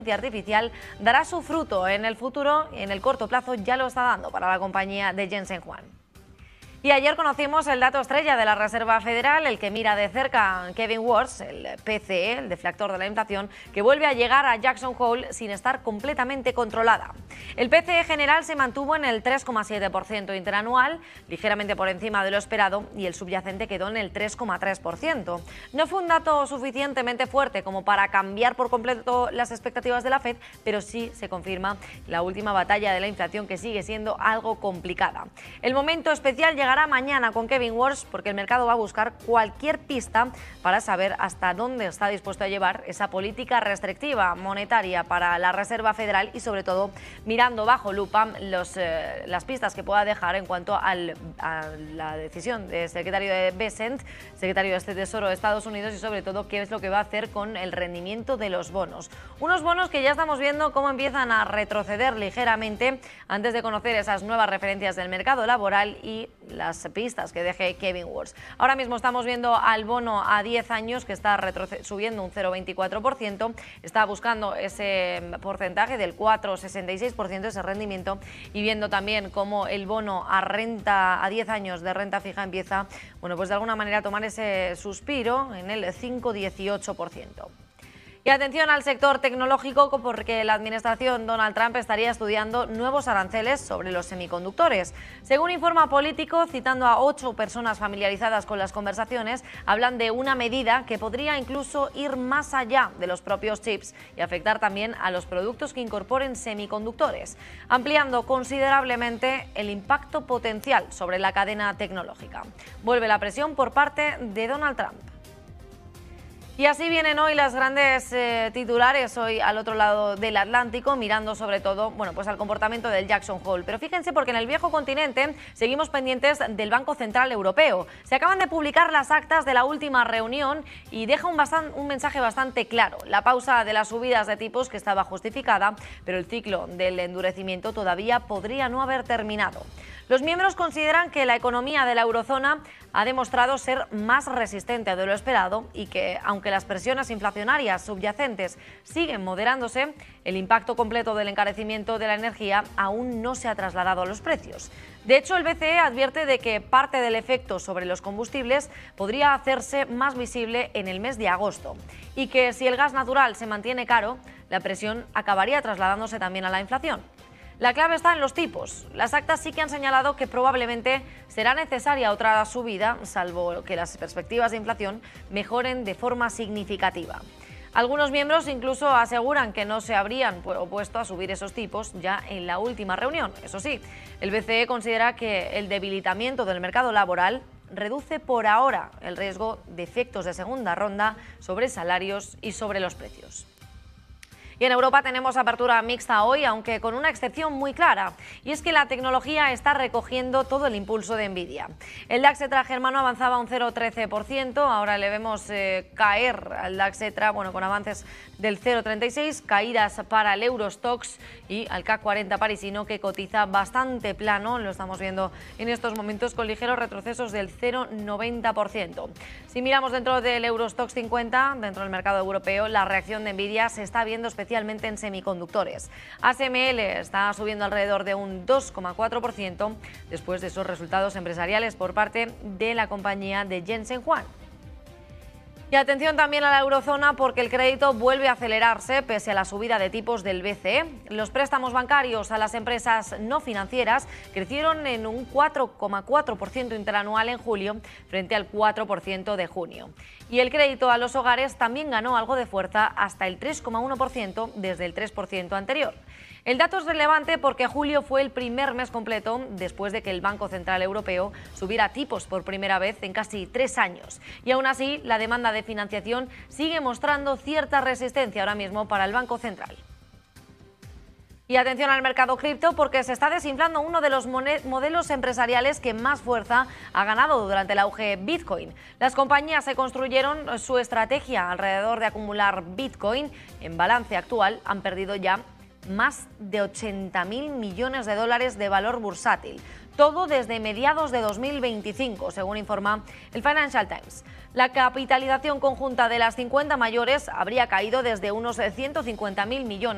artificial dará su fruto en el futuro, en el corto plazo ya lo está dando para la compañía de Jensen Huang. Y ayer conocimos el dato estrella de la Reserva Federal, el que mira de cerca Kevin Warsh, el PCE, el deflactor de la inflación, que vuelve a llegar a Jackson Hole sin estar completamente controlada. El PCE general se mantuvo en el 3,7% interanual, ligeramente por encima de lo esperado, y el subyacente quedó en el 3,3%. No fue un dato suficientemente fuerte como para cambiar por completo las expectativas de la Fed, pero sí se confirma la última batalla de la inflación, que sigue siendo algo complicada. El momento especial llegará mañana con Kevin Warsh, porque el mercado va a buscar cualquier pista para saber hasta dónde está dispuesto a llevar esa política restrictiva monetaria para la Reserva Federal y, sobre todo, mirando bajo lupa las pistas que pueda dejar en cuanto a la decisión del secretario de Bessent, secretario de Tesoro de Estados Unidos, y sobre todo qué es lo que va a hacer con el rendimiento de los bonos. Unos bonos que ya estamos viendo cómo empiezan a retroceder ligeramente antes de conocer esas nuevas referencias del mercado laboral y las pistas que deje Kevin Warsh. Ahora mismo estamos viendo al bono a 10 años que está subiendo un 0,24%, está buscando ese porcentaje del 4,66%, ese rendimiento, y viendo también cómo el bono a 10 años de renta fija empieza, bueno, pues de alguna manera a tomar ese suspiro en el 5,18%. Y atención al sector tecnológico, porque la administración Donald Trump estaría estudiando nuevos aranceles sobre los semiconductores. Según informa Político, citando a 8 personas familiarizadas con las conversaciones, hablan de una medida que podría incluso ir más allá de los propios chips y afectar también a los productos que incorporen semiconductores, ampliando considerablemente el impacto potencial sobre la cadena tecnológica. Vuelve la presión por parte de Donald Trump. Y así vienen hoy las grandes titulares, hoy al otro lado del Atlántico, mirando sobre todo, bueno, pues al comportamiento del Jackson Hole. Pero fíjense, porque en el viejo continente seguimos pendientes del Banco Central Europeo. Se acaban de publicar las actas de la última reunión y deja un mensaje bastante claro. La pausa de las subidas de tipos, que estaba justificada, pero el ciclo del endurecimiento todavía podría no haber terminado. Los miembros consideran que la economía de la eurozona ha demostrado ser más resistente de lo esperado y que, aunque las presiones inflacionarias subyacentes siguen moderándose, el impacto completo del encarecimiento de la energía aún no se ha trasladado a los precios. De hecho, el BCE advierte de que parte del efecto sobre los combustibles podría hacerse más visible en el mes de agosto y que, si el gas natural se mantiene caro, la presión acabaría trasladándose también a la inflación. La clave está en los tipos. Las actas sí que han señalado que probablemente será necesaria otra subida, salvo que las perspectivas de inflación mejoren de forma significativa. Algunos miembros incluso aseguran que no se habrían opuesto a subir esos tipos ya en la última reunión. Eso sí, el BCE considera que el debilitamiento del mercado laboral reduce por ahora el riesgo de efectos de segunda ronda sobre salarios y sobre los precios. Y en Europa tenemos apertura mixta hoy, aunque con una excepción muy clara, y es que la tecnología está recogiendo todo el impulso de Nvidia. El DAX ETRA germano avanzaba un 0,13%, ahora le vemos caer al DAX ETRA, bueno, con avances del 0,36%, caídas para el Eurostoxx y al CAC 40 parisino, que cotiza bastante plano, lo estamos viendo en estos momentos con ligeros retrocesos del 0,90%. Si miramos dentro del Eurostoxx 50, dentro del mercado europeo, la reacción de Nvidia se está viendo especialmente en semiconductores. ASML está subiendo alrededor de un 2,4% después de esos resultados empresariales por parte de la compañía de Jensen Huang. Y atención también a la eurozona, porque el crédito vuelve a acelerarse pese a la subida de tipos del BCE. Los préstamos bancarios a las empresas no financieras crecieron en un 4,4% interanual en julio frente al 4% de junio. Y el crédito a los hogares también ganó algo de fuerza hasta el 3,1% desde el 3% anterior. El dato es relevante porque julio fue el primer mes completo después de que el Banco Central Europeo subiera tipos por primera vez en casi 3 años. Y aún así, la demanda de financiación sigue mostrando cierta resistencia ahora mismo para el Banco Central. Y atención al mercado cripto, porque se está desinflando uno de los modelos empresariales que más fuerza ha ganado durante el auge Bitcoin. Las compañías se construyeron su estrategia alrededor de acumular Bitcoin. En balance actual han perdido ya más de 80.000 millones de dólares de valor bursátil. Todo desde mediados de 2025, según informa el Financial Times. La capitalización conjunta de las 50 mayores habría caído desde unos 150.000 millones